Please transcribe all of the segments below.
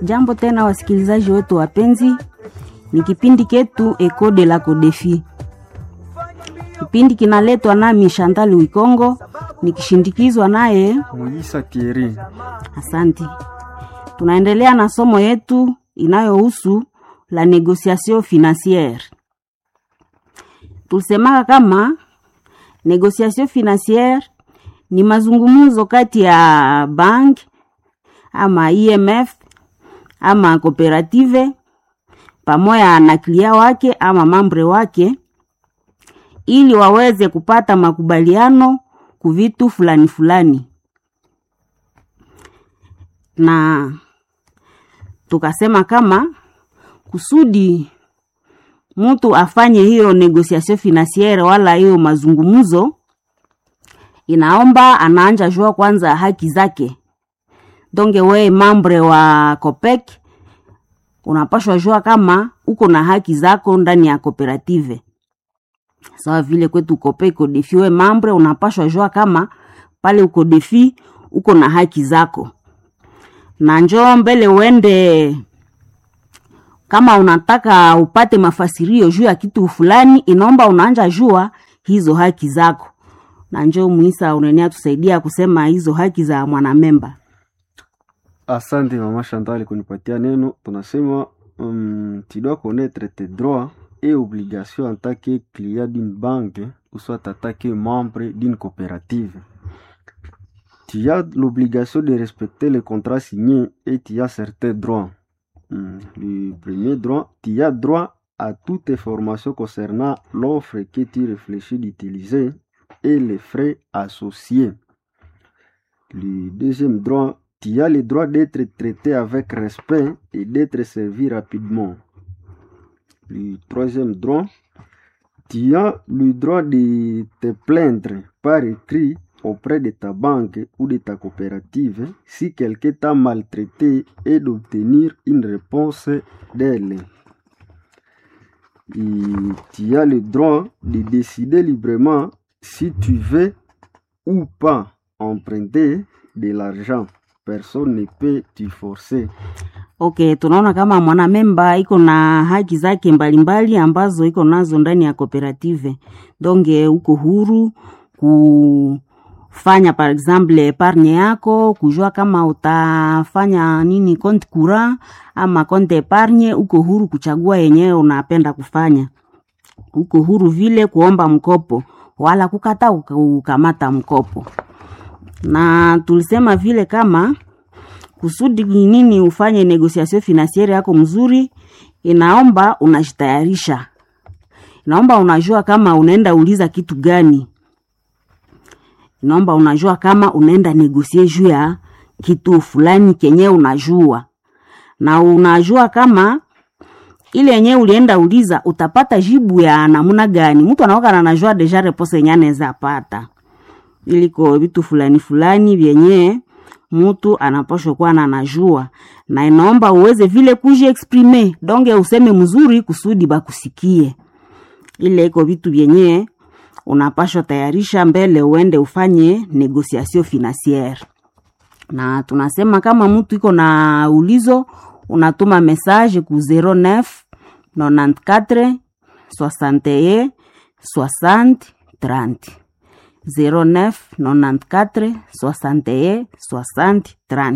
Jambo tena wasikilizaji wetu wapenzi, ni kipindi ketu Eco de la Codefi. Kipindi kinaletwa nami Chantal Wikongo, nikishindikizwa naye Moisa Thierry. Asante. Tunaendelea na somo yetu inayohusu la négociation financière. Tulisemaka kama négociation financière ni mazungumzo kati ya bank ama IMF ama cooperative pamoja na kliya wake ama mambre wake, ili waweze kupata makubaliano kuvitu fulani fulani. Na tukasema kama kusudi mtu afanye hiyo négociation financière wala hiyo mazungumzo, inaomba anaanja jua kwanza haki zake. Donge we mambre wa COPEC unapashwa jua kama uko na haki zako ndani ya cooperative. Sawa vile kwetu COPEC CODEFI, we mambre unapashwa jua kama pale uko defi uko na haki zako. Na njoo mbele uende, kama unataka upate mafasirio juu ya kitu fulani, inaomba unaanja jua hizo haki zako. Na njoo Muisa unenea tusaidia kusema hizo haki za mwanamemba. Asante Mama Chantal kunipatia neno. Tunasema tu dois connaître tes droits et obligations en tant que client d'une banque ou soit en tant que membre d'une coopérative. Tu as l'obligation de respecter les contrats signés et tu as certains droits. Le premier droit, tu as droit à toute information concernant l'offre que tu réfléchis d'utiliser et les frais associés. Le deuxième droit, tu as le droit d'être traité avec respect et d'être servi rapidement. Le troisième droit, tu as le droit de te plaindre par écrit auprès de ta banque ou de ta coopérative si quelqu'un t'a maltraité et d'obtenir une réponse d'elle. Et tu as le droit de décider librement si tu veux ou pas emprunter de l'argent. Personne ne peut te forcer. Okay, tunaona kama mwanamemba iko na haki zake mbalimbali ambazo iko nazo ndani ya cooperative. Donge uko huru kufanya par exemple epargne yako, kujua kama utafanya nini compte courant ama compte epargne, uko huru kuchagua yenyewe unapenda kufanya. Uko huru vile kuomba mkopo wala kukata kukamata mkopo. Na tulisema vile kama kusudi nini ufanye négociation financière yako mzuri, inaomba unajitayarisha. Inaomba unajua kama unaenda uliza kitu gani. Inaomba unajua kama unaenda negotier juu ya kitu fulani kenye unajua. Na unajua kama ile yenye ulienda uliza utapata jibu ya namna gani. Mtu anaoka anajua deja réponse yenye anaweza pata. Iliko vitu fulani fulani vyenye mtu anapaswa kuwa anajua, na inaomba uweze vile kuji exprimer, donge useme mzuri kusudi bakusikie. Ile iko vitu vyenye unapaswa tayarisha mbele uende ufanye négociation financière. Na tunasema kama mtu iko na ulizo, unatuma message ku 09 94 61 60 30. 09 94 61 60 30.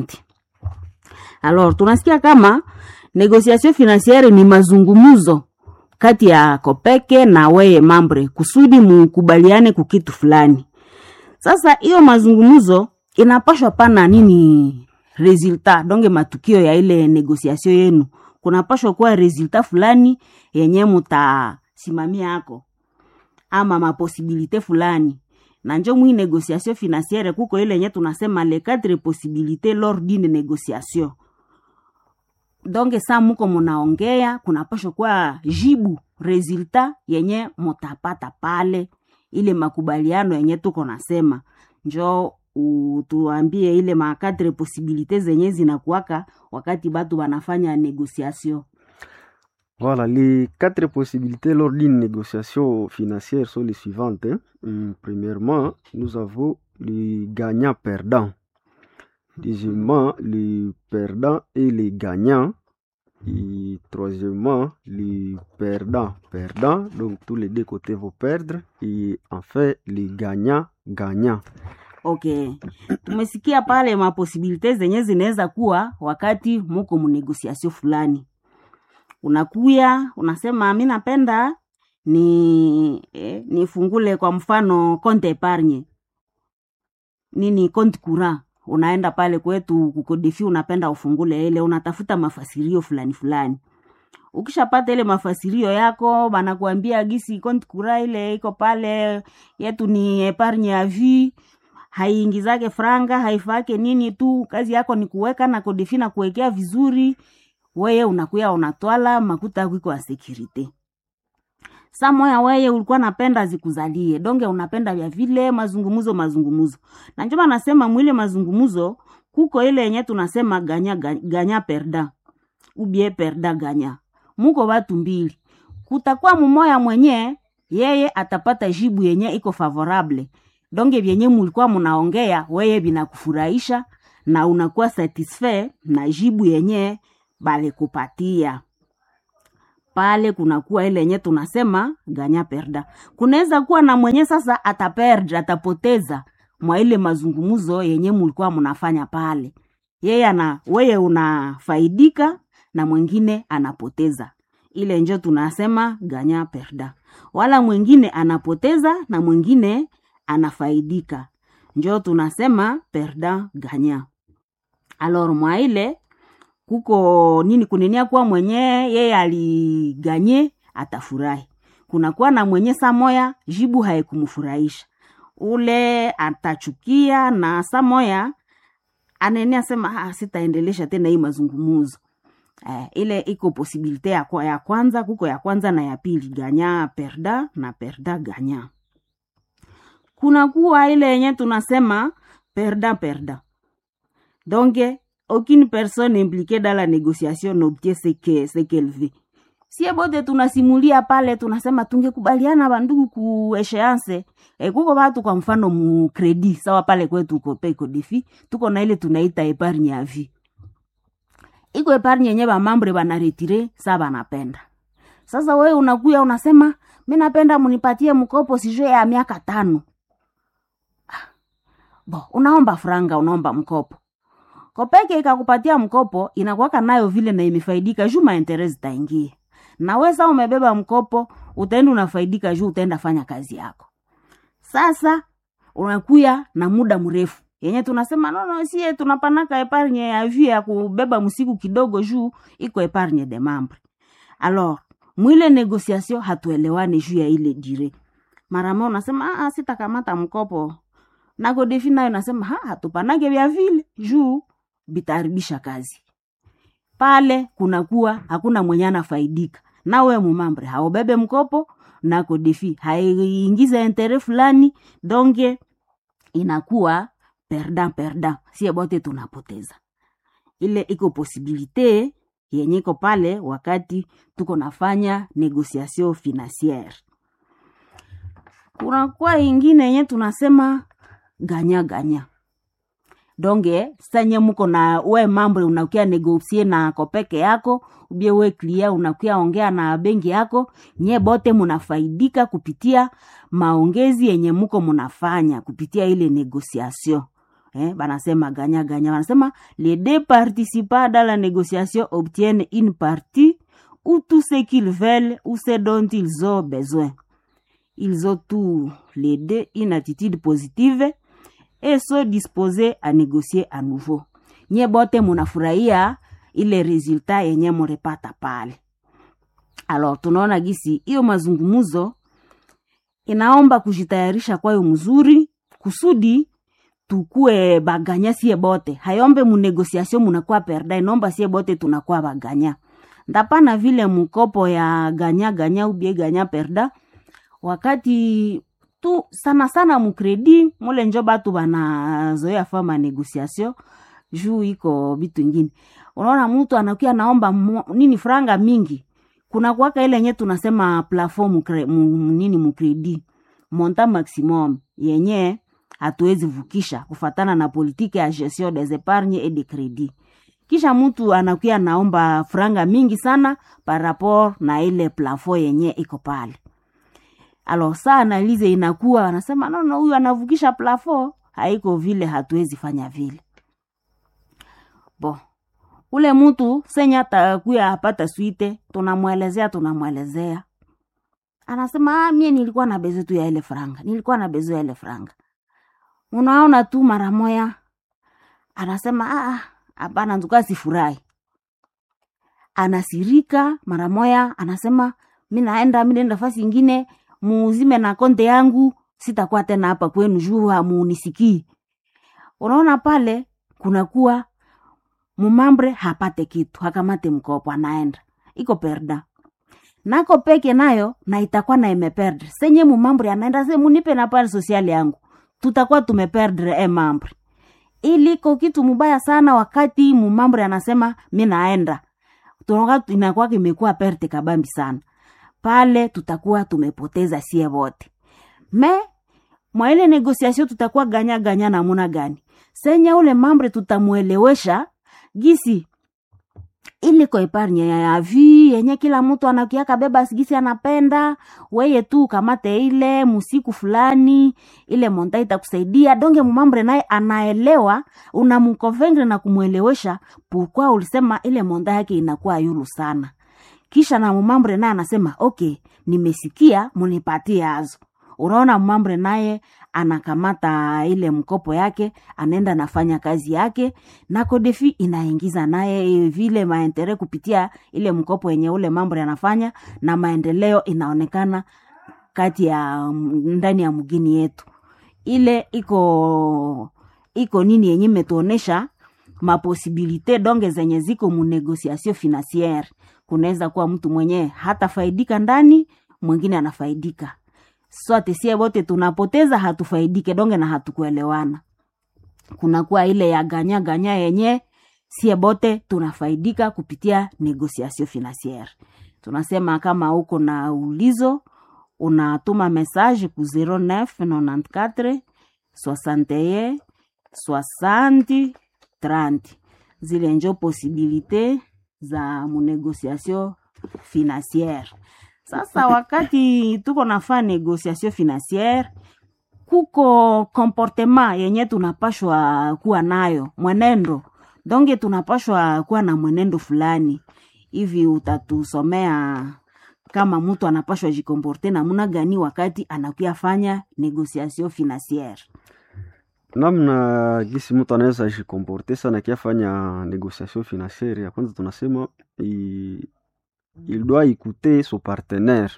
Alors tunasikia kama négociation financière ni mazungumzo kati ya COPEC na weye mambre kusudi mukubaliane kukitu fulani. Sasa hiyo mazungumzo inapashwa pana nini resultat, donge matukio ya ile négociation yenu. Kunapashwa kuwa resultat fulani yenye mutasimamia yako ama maposibilite fulani. Na njo mwi négociation financière kuko ile yenye tunasema les 4 possibilités lors d'une négociation. Donc sa muko munaongea kunapaswa kwa jibu resultat yenye mutapata pale ile makubaliano yenye tuko nasema. Njo tuambie ile ma 4 possibilités zenye zinakuwaka wakati batu wanafanya négociation. Voilà, les 4 possibilités lors d'une négociation financière sont les suivantes. Premièrement, nous avons le gagnant-perdant. Deuxièmement, le perdant et le gagnant. Et troisièmement, le perdant. Donc, tous les deux côtés vont perdre. Et enfin, le gagnant. Okay, tumesikia pale maposibilite zenye zinaweza kuwa wakati muko munegosiasio fulani. Unakuya, unasema mimi napenda nifungule kwa mfano compte épargne. Nini compte courant. Unaenda pale kwetu kukodefi, unapenda ufungule ile, unatafuta mafasirio fulani. Ukishapata ile mafasirio yako, banakuambia gisi compte courant ile iko pale yetu ni épargne à vie, haiingizake franga, haifake nini tu, kazi yako ni kuweka na kodefi na kuwekea vizuri. Wewe unakuya unatwala makuta yako ya security. Samoya wewe ulikuwa napenda zikuzalie. Donge unapenda vya vile mazungumuzo. Na njoma nasema mwile mazungumuzo kuko ile yenye tunasema ganya perda. Ubie perda ganya. Muko watu mbili. Kutakuwa mumoya mwenye yeye atapata jibu yenye iko favorable. Donge vyenye mulikuwa munaongea wewe binakufurahisha na unakuwa satisfait na jibu yenye bale kupatia. Pale kunakuwa ile yenye tunasema ganya perda. Kunaweza kuwa na mwenye sasa ataperdre, atapoteza mwa ile mazungumuzo yenye mulikuwa mnafanya pale. Wewe unafaidika na mwingine anapoteza. Ile njo tunasema ganya perda. Wala mwingine anapoteza na mwingine anafaidika. Njo tunasema perda ganya. Alors mwa ile kuko nini kunenia kwa mwenye yeye aliganye atafurahi. Kuna kuwa na mwenye samoya jibu haikumfurahisha. Ule atachukia na samoya anenea sema sitaendelesha tena hii mazungumuzo. Ile iko posibilite ya kwanza, kuko ya kwanza na ya pili, ganya perda na perda ganya. Kuna kuwa ile yenye tunasema perda. Donc aucune personne impliquée dans la négociation n'obtient ce qu'elle veut. Si bote tunasimulia pale tunasema tungekubaliana bandugu ku échéance. Kuko watu kwa mfano mu credit sawa pale kwetu uko pay codifi, tuko na ile tunaita épargne à vie. Iko épargne yenye ba membre bana retire sawa banapenda. Sasa wewe unakuya unasema mimi napenda munipatie mkopo sijue ya miaka 5. Unaomba franga, unaomba mkopo. Kopeke ikakupatia mkopo, inakuwaka nayo vile na imefaidika juu interest taingia. Na wewe sasa umebeba mkopo, utaenda unafaidika juu utaenda fanya kazi yako. Sasa unakuya na muda mrefu. Yenye tunasema no sie tunapanaka épargne ya vie ya kubeba msiku kidogo juu iko épargne de membre. Alors, mwile négociation hatuelewani juu ya ile dire. Mara moja unasema sitakamata mkopo. Na kodefi nayo nasema hatupanage vya vile juu bitaribisha kazi. Pale kunakuwa hakuna mwenye anafaidika. Na wewe mumambre haobebe mkopo na kodefi haiingiza intérêt fulani, donge inakuwa perda. Sie bote tunapoteza. Ile iko posibilite yenye iko pale wakati tuko nafanya négociation financière. Kunakuwa ingine yenye tunasema ganya. Donge sanye muko na we mambo unakuya negotier na kopeke yako, ubie we client unakuya ongea na benki yako, nye bote munafaidika kupitia maongezi yenye muko munafanya kupitia ile négociation. Banasema ganya. Banasema les deux participants dans la négociation obtiennent une partie ou tout ce qu'ils veulent ou ce dont ils ont besoin. Ils ont tous les deux une attitude positive et sont disposés à négocier à nouveau. Nye bote munafurahia ile resultat yenye murepata pale. Alors tunaona gisi hiyo mazungumuzo inaomba kujitayarisha kwayo mzuri kusudi tukue baganya sie bote. Hayombe mu négociation munakuwa perda, inomba sie bote tunakuwa baganya. Ndapana vile mkopo ya ganya ubie ganya perda. Wakati tu sana mu credit mule njo batu bana zoea fama négociation juu iko bitu ngine. Unaona mtu anakuya naomba nini franga mingi. Kuna kuwaka ile yenye tunasema plafond mu credit, montant maximum yenye hatuwezi vukisha kufatana na politike ya gestion des épargnes et de crédit. Kisha mtu anakuya naomba franga mingi sana par rapport na ile plafond yenye iko pale. Alors saa analize inakuwa anasema no huyu anavukisha plafond, haiko vile, hatuwezi fanya vile. Bo, ule mtu senya atakuya apata suite, tunamwelezea. Anasema mie nilikuwa na bezo tu ya ile franga. Unaona tu mara moya anasema hapana, nduka sifurahi. Anasirika mara moya, anasema mimi naenda fasi nyingine, muuzime na konte yangu, sitakuwa tena hapa kwenu juu hamunisikii. Unaona pale kunakuwa mumambre hapate kitu, hakamate mkopo, anaenda iko perda. Nako peke nayo na itakuwa na imeperdre. Senye mumambre anaenda se munipe na pale sosiali yangu, tutakuwa tumeperdre mambre. Iliko kitu mubaya sana wakati mumambre anasema mimi naenda. Tunakuwa inakuwa kimekuwa perte kabambi sana. Pale tutakuwa tumepoteza sie wote. Mwa ile negociation tutakuwa ganya namuna gani? Senye ule mambre tutamuelewesha gisi ili ko epargne ya vie yenye kila mtu anakiaka beba gisi anapenda, weye tu kamate ile musiku fulani, ile monta itakusaidia. Donge mumambre naye anaelewa, unamconvaincre na kumuelewesha pourquoi ulisema ile monta yake inakuwa yulu sana. Kisha na mumambre naye anasema okay, nimesikia, munipatie azo. Unaona mumambre naye anakamata ile mkopo yake, anaenda nafanya kazi yake, na Kodefi inaingiza naye vile maendeleo kupitia ile mkopo yenye ule mambre anafanya, na maendeleo inaonekana kati ya ndani ya mgini yetu. Ile iko nini yenye metuonesha maposibilite donge zenye ziko mu negociation financière. Kunaweza kuwa mtu mwenye hata faidika ndani, mwingine anafaidika. Sote sie wote tunapoteza, hatufaidike donge na hatukuelewana. Kuna kuwa ile ya ganya yenye sie bote tunafaidika kupitia negociation financière. Tunasema kama uko na ulizo, unatuma message ku 0994 61 60 30. Zile njo posibilite za mu negociation financière. Sasa wakati tuko nafanya negociation financière, kuko comportement yenye tunapashwa kuwa nayo, mwenendo. Donge tunapashwa kuwa na mwenendo fulani. Hivi utatusomea kama mtu anapashwa jikomporte namna gani wakati anakuya fanya negociation financière. Namna gisi mtu anaweza jikomporte sana kiafanya negociation financière, ya kwanza tunasema il doit écouter son partenaire.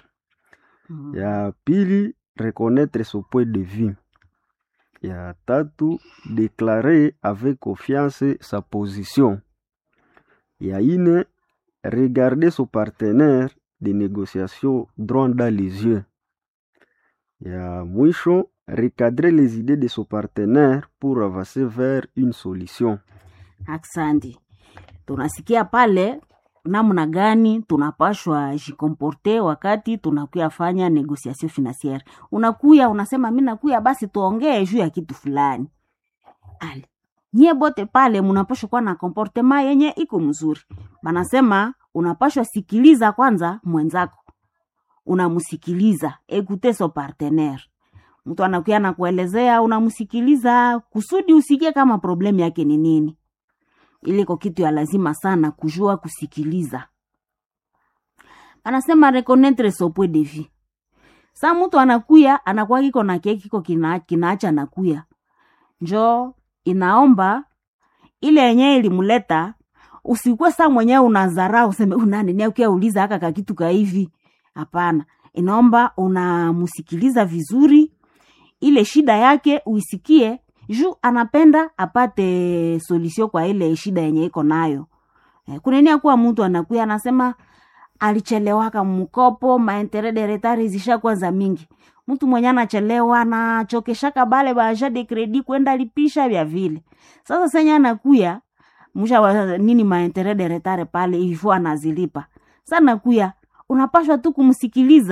Ya pili, reconnaître son point de vue. Ya tatu, déclarer avec confiance sa position. Ya ine, regarder son partenaire de négociation droit dans les yeux. Ya mwisho, recadrer les idées de son partenaire pour avancer vers une solution. Aksandi. Tunasikia pale namna gani tunapashwa jikomporte wakati tunakuya fanya negociation financière. Unakuya unasema mimi nakuya basi tuongee juu ya kitu fulani. Nyie bote pale mnapashwa kuwa na comportement yenye iko mzuri. Banasema unapashwa sikiliza kwanza mwenzako. Unamusikiliza, écouter son partenaire. Mtu anakuya na kuelezea, unamusikiliza kusudi usikie kama problem yake ni nini. Iliko kitu ya lazima sana kujua kusikiliza. Anasema reconnaître son point de vue. Sa mtu anakuya, anakuwa kiko na kiko kinaacha anakuya. Njo inaomba ile yenye ilimuleta, usikuwe saa mwenyewe unazarau useme unani ni ukia uliza haka kitu ka hivi. Hapana, inaomba unamusikiliza vizuri, ile shida yake uisikie, juu anapenda apate solution kwa ile shida yenye iko nayo. Kunenia kuwa mtu anakuya anasema alichelewaka mkopo, maentere de retard zishakuwa za mingi. Mtu mwenye anachelewa na chokeshaka bale baja de credit kwenda lipisha vya vile. Sasa senya anakuya musha nini maentere de retard pale hivyo anazilipa. Sana kuya unapashwa tu kumsikiliza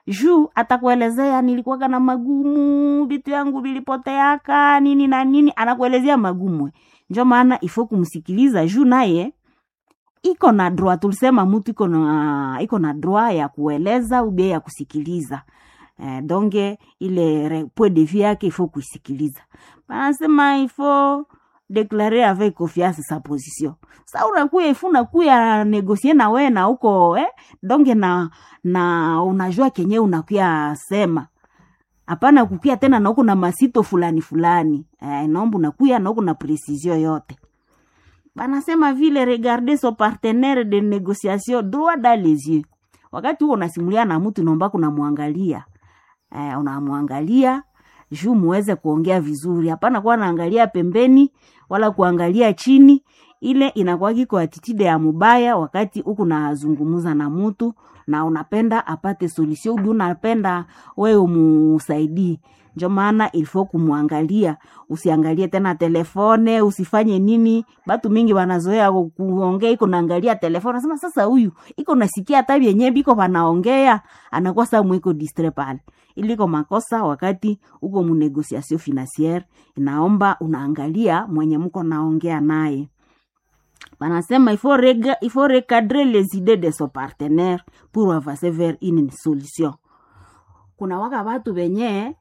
juu atakuelezea nilikuwa na magumu, vitu yangu vilipoteaka nini na nini, anakuelezea magumu. Ndio maana ifo kumsikiliza juu naye iko na droit. Tulisema mtu iko na droit ya kueleza ube ya kusikiliza. Donge ile point de vue yake ifo kusikiliza. Banasema ifo déclarer avec confiance sa position. Sa unakuya ifuna kuya negocier na wewe na uko donge na unajua kenye unakuya sema. Hapana kukia tena na uko na masito fulani. Naomba unakuya na uko na precision yote. Banasema vile regarder son partenaire de négociation droit dans les yeux. Wakati huo unasimulia na mtu naomba kunamwangalia. Unamwangalia juu muweze kuongea vizuri. Hapana kuwa naangalia pembeni wala kuangalia chini. Ile inakuwa kiko attitude ya mubaya wakati huku nazungumuza na mtu na unapenda apate solution, ubi unapenda wewe umusaidie. Ndio maana ilifo kumwangalia, usiangalie tena telefone, usifanye nini. Batu mingi wanazoea kuongea iko naangalia telefone. Nasema sasa huyu iko nasikia hata yenyewe biko wanaongea, anakuwa saa mwiko distrait pale. Iliko makosa wakati uko mu négociation financière, inaomba unaangalia mwenye mko naongea naye. Banasema il faut recadrer les idées de son partenaire pour avancer vers une solution. Kuna watu wenye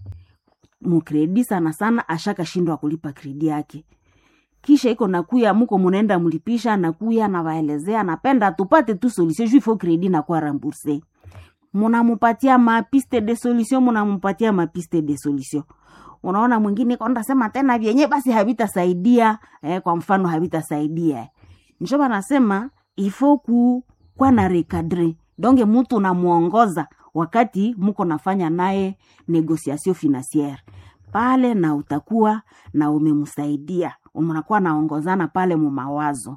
mukredi sana ashaka shindwa kulipa kredi yake. Kisha iko nakuya muko munaenda mlipisha, nakuya na waelezea napenda tupate tu solution juu faut kredi na kwa rembourser. Munamupatia ma piste de solution. Unaona mwingine konda sema tena vyenye basi havitasaidia, kwa mfano havitasaidia. Ndio banasema il faut kwa na recadrer. Donge mtu unamuongoza wakati mko nafanya naye négociation financière. Pale na utakuwa na umemsaidia. Mnakuwa naongozana pale mu mawazo.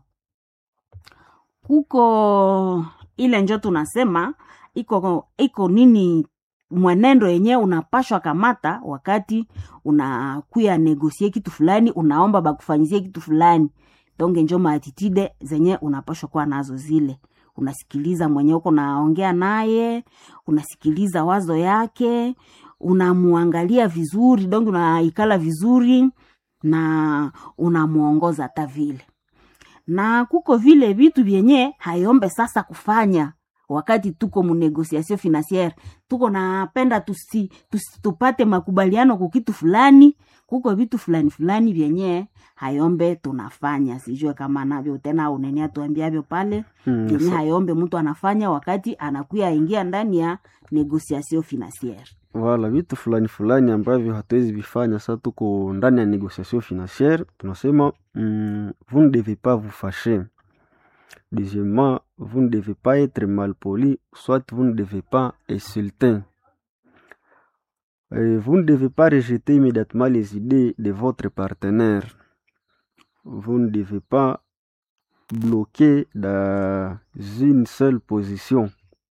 Kuko ile njoo tunasema iko nini mwenendo yenye unapashwa kamata wakati unakuya negosie kitu fulani, unaomba bakufanyizie kitu fulani. Donge njoo attitude zenye unapashwa kuwa nazo zile. Unasikiliza mwenye uko naongea naye, unasikiliza wazo yake, unamuangalia vizuri, donge unaikala vizuri na unamuongoza hata vile. Na kuko vile vitu vyenye hayombe sasa kufanya wakati tuko mu négociation financière. Tuko napenda tupate makubaliano kwa kitu fulani. Kuko vitu fulani vyenye hayombe tunafanya. Sijue kama navyo tena unenia tuambia vyo pale. Vyenye hayombe mtu anafanya wakati anakuya ingia ndani ya négociation financière. Wala vitu fulani ambavyo hatuwezi vifanya sasa tuko ndani ya négociation financière. Tunasema vous ne devez pas vous fâcher. Deuxièmement, vous ne devez pas être malpoli, soit vous ne devez pas insulter. Vous ne devez pas rejeter immédiatement les idées de votre partenaire. Vous ne devez pas bloquer dans une seule position.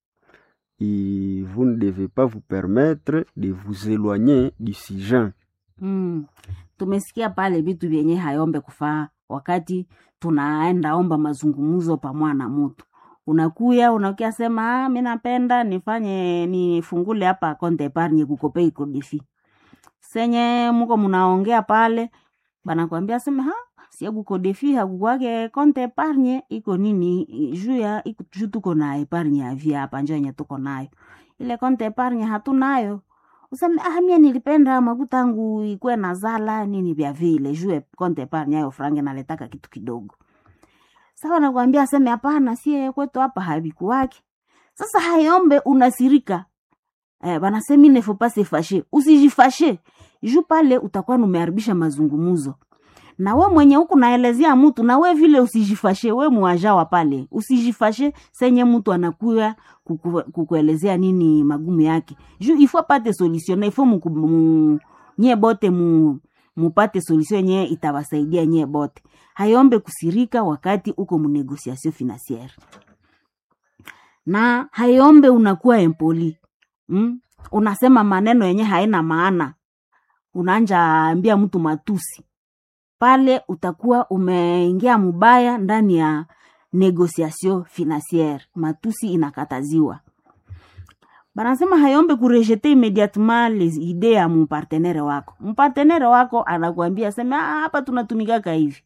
Et vous ne devez pas vous permettre de vous éloigner du sujet. Tumesikia pale vitu vyenye hayombe kufaa wakati tunaenda omba mazungumuzo pamoja na mtu. Unakuya sema mimi napenda nifungule hapa account epargne kukope iko defi. Senye mko mnaongea pale banakuambia sema siebu ko defi hakuwake account epargne iko nini juu tuko na epargne ya via hapa njanya tuko nayo. Ile account epargne hatunayo. Useme mimi nilipenda makuta yangu ikuwe na zala nini vya vile juu account epargne hayo frange naletaka kitu kidogo. Sawa nakwambia sema hapana sie kwetu hapa habikuwake. Sasa hayombe unasirika. Banasema il ne faut pas se fâcher. Usijifashe. Juu pale utakuwa umeharibisha mazungumuzo. Na we mwenye huku naelezea mtu na we vile usijifashe, we muajawa pale. Usijifashe senye mtu anakuya kukuelezea nini magumu yake. Juu il faut pate solution, il faut nye bote mupate solution nye itawasaidia nye bote. Hayombe kusirika wakati uko mu négociation financière. Na hayombe unakuwa impoli. Unasema maneno yenye haina maana. Unaanja ambia mtu matusi. Pale utakuwa umeingia mubaya ndani ya négociation financière. Matusi inakataziwa. Banasema hayombe kurejete immédiatement les idées ya mpartenere wako. Mpartenere wako anakuambia sema hapa tunatumikaka hivi.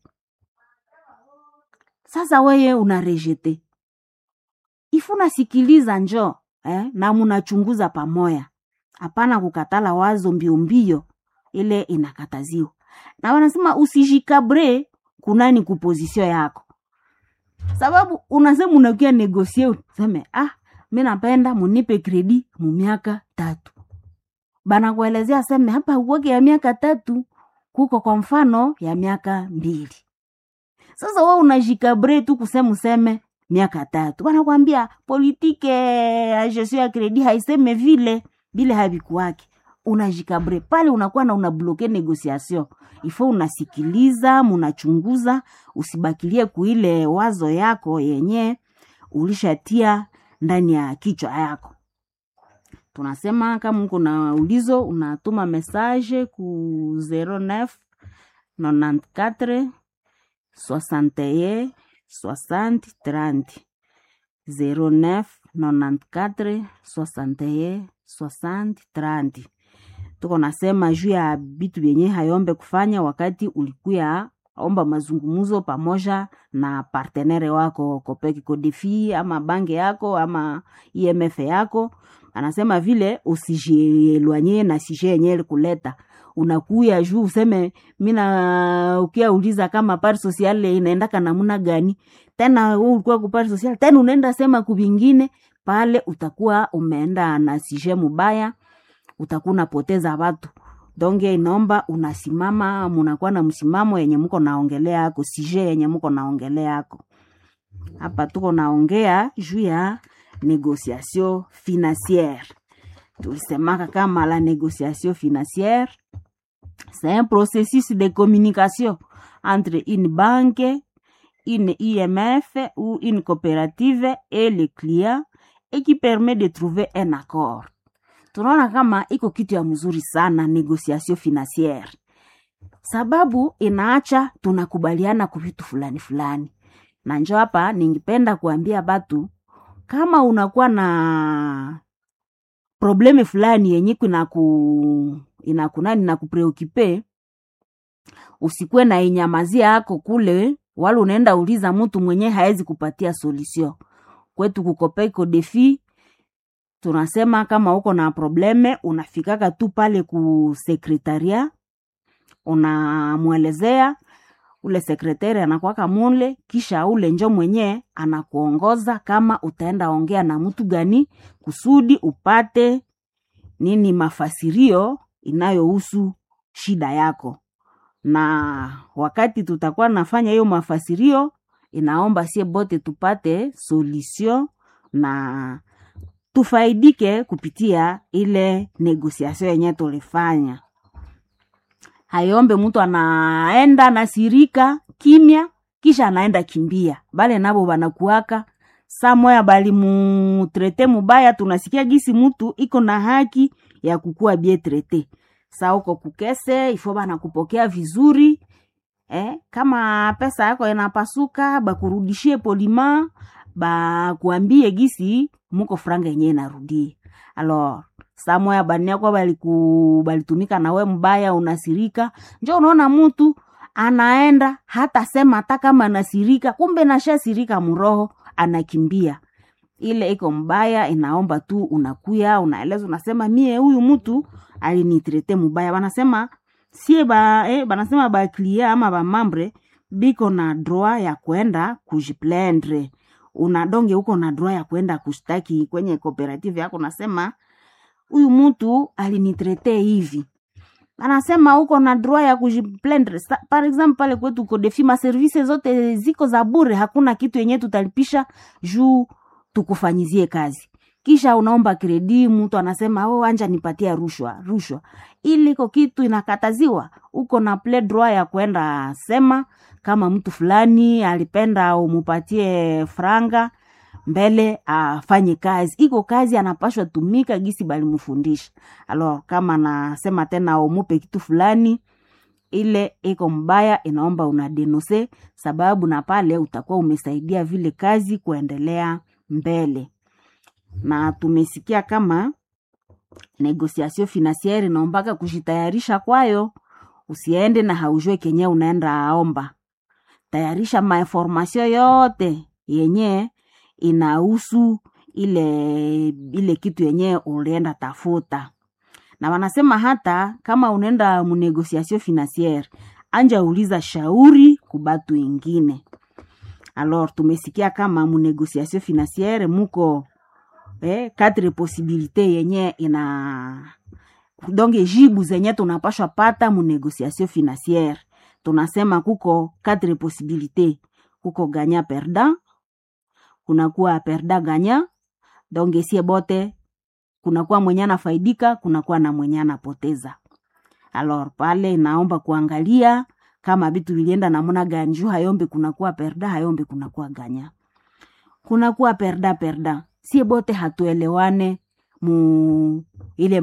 Sasa wewe unarejete. Ifuna sikiliza njo, na munachunguza pamoja. Hapana kukatala wazo mbio ile inakataziwa. Na wanasema usijikabre kunani kupozisio yako. Sababu unasema unakia negotiate, sema mimi napenda munipe credit mu miaka 3. Bana kuelezea sema hapa uweke ya miaka 3 kuko kwa mfano ya miaka 2. Sasa wewe unajikabre tu kusema miaka 3. Bana kuambia politike ya gestion ya credit haiseme vile habikuwake. Unajikabre pale unakuwa na unabloke negotiation. Ifo unasikiliza, munachunguza, usibakilie kuile wazo yako yenye ulishatia ndani ya kichwa yako. Tunasema kama uko na ulizo unatuma message ku 09 94 61 60 30 09 94 61 60 30. Tuko nasema juu ya bitu yenye hayombe kufanya wakati ulikuya omba mazungumuzo pamoja na partenere wako, Copec Codefi ama bange yako ama IMF yako. Anasema vile usijielwanye na sije yenye kuleta. Unakuya juu useme mina ukia uliza kama part sociale inaendaka namna gani. Tena wewe ulikuwa ku part sociale, tena unaenda sema kubingine, pale utakuwa umeenda na sije mubaya, utakuwa unapoteza watu. Donge inaomba unasimama, munakuwa na msimamo yenye mko naongelea yako, sije yenye mko naongelea yako. Hapa tuko naongea juu ya négociation financière. Tulisemaka kama la négociation financière, c'est un processus de communication entre une banque, une IMF ou une coopérative et le client et qui permet de trouver un accord. Tunaona kama iko kitu ya mzuri sana négociation financière. Sababu inaacha tunakubaliana kwa vitu fulani. Na njoo hapa ningependa kuambia batu kama unakuwa na probleme fulani yenye inakunani na kupreokipe, usikuwe na inyamazia yako kule wala unaenda uliza mtu mwenye haezi kupatia solution. Kwetu ku Copec Codefi tunasema kama uko na probleme unafikaka tu pale ku sekretaria, unamuelezea, ule sekretari anakuwaka mule, kisha ule njo mwenye anakuongoza kama utaenda ongea na mtu gani kusudi upate nini mafasirio inayohusu shida yako. Na wakati tutakuwa nafanya hiyo mafasirio, inaomba sie bote tupate solution na tufaidike kupitia ile negotiation yenye tulifanya. Hayombe mtu anaenda na sirika kimya kisha anaenda kimbia. Bale nabo wanakuaka saa moya bali mutrete mubaya, tunasikia gisi mtu iko na haki ya kukua bien trete. Saa uko kukese ifo bana kupokea vizuri. Kama pesa yako inapasuka bakurudishie polima, bakuambie gisi muko franga yenyewe narudi. Alors saa moya bani yako balitumika na we mbaya, unasirika. Njoo unaona mtu anaenda hata sema hata kama anasirika, kumbe nashasirika muroho anakimbia. Ile iko mbaya, inaomba tu unakuya, unaeleza, unasema mie huyu mtu alinitrete mbaya. Wanasema sie banasema ba client ama ba membre biko na droit ya kwenda kujiplaindre. Unadonge uko na droit ya kwenda kushtaki kwenye cooperative yako, unasema huyu mtu alinitrete hivi. Anasema uko na droit ya kujiplaindre. Par exemple pale kwetu Codefi ma services zote ziko za bure, hakuna kitu yenye tutalipisha juu tukufanyizie kazi. Kisha unaomba kredi, mtu anasema anja nipatia rushwa. Ili iko kitu inakataziwa. Uko na play droit ya kwenda sema kama mtu fulani alipenda umupatie franga mbele afanye kazi. Iko kazi anapashwa tumika gisi bali mufundisha. Alors kama nasema tena umupe kitu fulani, ile iko mbaya, inaomba unadenose, sababu na pale utakuwa umesaidia vile kazi kuendelea mbele. na tumesikia kama negociation financiere naombaka kujitayarisha kwayo. Usiende na haujue kenye unaenda aomba. Tayarisha mainformasyon yote yenye inahusu ile kitu yenye ulienda tafuta. Na wanasema hata kama unaenda mu negociation financiere, anja uliza shauri kubatu ingine. Alors tumesikia kama mu negociation financiere muko 4 possibilité yenye donge jibu zenye tunapashwa pata mu negociation financiere. Tunasema kuko 4 possibilité. Kuko gagnant perdant, kunakuwa perdant gagnant, donge sie bote kunakuwa mwenye anafaidika, kunakuwa na mwenye anapoteza. Alors pale naomba kuangalia kama vitu vilienda namna gani. Juu hayombe kunakuwa perdant, hayombe kunakuwa gagnant. Kunakuwa perdant. Sie bote hatuelewane mu ile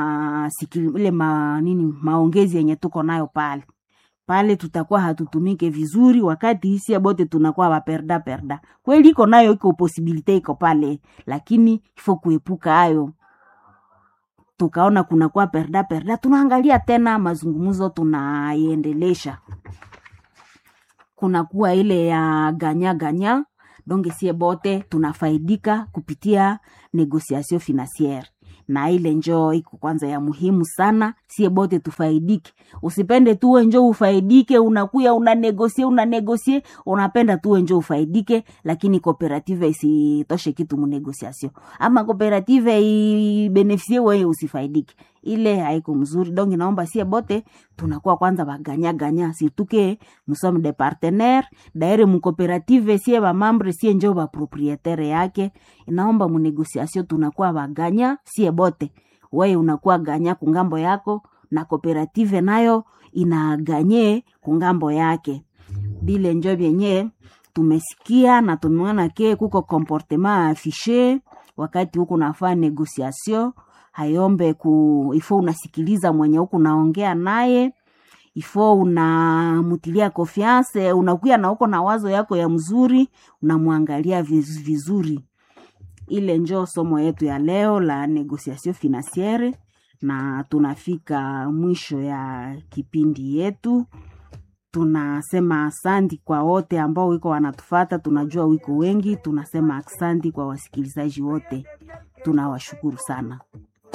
maongezi yenye tuko nayo pale. Pale tutakuwa hatutumike vizuri wakati hisia bote tunakuwa waperda. Kweli iko nayo iko possibility iko pale, lakini ifo kuepuka hayo. Tukaona kunakuwa perda, tunaangalia tena mazungumzo tunaiendelesha. Kunakuwa ile ya ganya, donge sie bote tunafaidika kupitia negociation financiere. Na ile njoo iko kwanza ya muhimu sana, sie bote tufaidike. Usipende tuwe njoo ufaidike, unakuya unanegosie, unapenda tuwe njoo ufaidike, lakini cooperative isitoshe kitu mu negociation. Ama cooperative beneficie wewe usifaidike. Ile haiko mzuri. Donc naomba sie bote tunakuwa kwanza baganya, situke nous sommes des partenaires. D'ailleurs mu cooperative sie ba membre sie njoo ba propriétaire yake. Inaomba mu negociation tunakuwa baganya sie bote. Wewe unakuwa ganya kungambo yako na cooperative nayo inaganye kungambo yake. Bile njoo benye tumesikia na tumeona ke kuko comportement affiché wakati huko nafanya negociation. Hayombe ifo unasikiliza mwenye huko naongea naye, ifo unamutilia confiance, unakuya na huko na wazo yako ya mzuri, unamwangalia vizuri. Ile njoo somo yetu ya leo la negociation financiere, na tunafika mwisho ya kipindi yetu. Tunasema asante kwa wote ambao wiko wanatufuata, tunajua wiko wengi. Tunasema asante kwa wasikilizaji wote, tunawashukuru sana.